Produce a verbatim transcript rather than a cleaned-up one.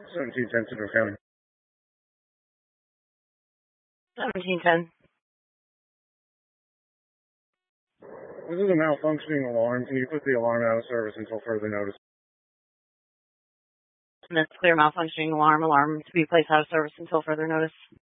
seventeen ten Central County. seventeen ten. This is a malfunctioning alarm. Can you put the alarm out of service until further notice? That's clear malfunctioning alarm. Alarm to be placed out of service until further notice.